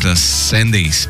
tas Sendijs.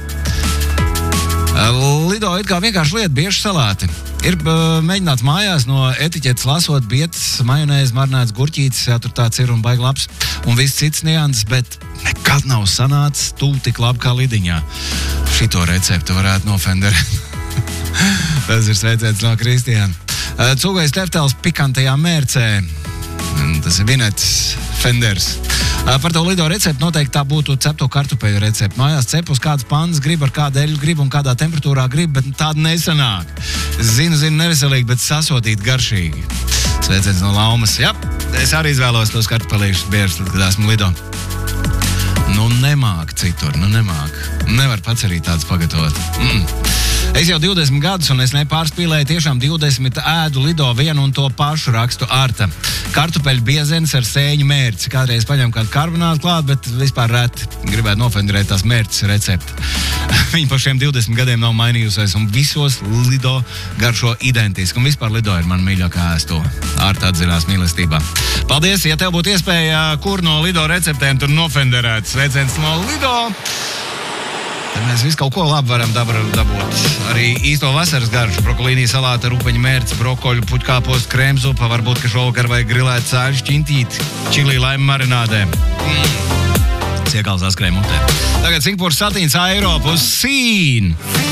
Lido it kā vienkārši lieta bieži salāti. Ir mēģināts mājās no etiķetes lasot bietas, majonēzi, marinēts gurķītis, jā, tur tāds ir un baigi labs, un viss cits nianses, bet nekad nav sanācis tuvu tik labi kā lidiņā. Šito receptu varētu nofenderēt. Tas ir sveiciens no Kristiāna. Cūgais teftels pikantajā mērcē. Tas ir vinets Fenders. Par to Lido receptu noteikti tā būtu cepto kartupeļu receptu. Mājās cep uz kādas pannas grib, ar kādu eļu grib un kādā temperatūrā grib, bet tāda nesanāk. Zinu, neveselīgi, bet sasodīt garšīgi. Sveiciens no Laumas. Jā, es arī izvēlos tos kartupelīšus bieži, tad, kad esmu Lido. Nemāk citur, nemāk. Nevar pats arī tāds pagatavot. Es jau 20 gadus, un es nepārspīlēju, tiešām 20 ēdu Lido vienu un to pašu, rakstu Arta. Kartupeļu biezenes ar sēņu mērci. Kādreiz paņem kādu karbonātu klāt, bet vispār reti gribētu nofenderēt tās mērces recepti. Viņi pa šiem 20 gadiem nav mainījusies, un visos Lido garšo identiski. Un vispār Lido ir man mīļākā ēstu. Arta atzinās mīlestībā. Paldies, ja tev būtu iespēja, kur no Lido receptēm tur nofenderēt. Sveiciens no Lido! Tad mēs visu kaut ko labu varam dabūt. Arī īsto vasaras garšu, brokolīnī salāta, rupeņu mērci, brokoļu, puķkāpos, krēmzupa, varbūt, ka šovakar vai grilēt cāļu šķintīti, čili laimu marinādē. Ciekals askrēja mutē. Tagad Singapūras satīns Eiropa uz Sīn.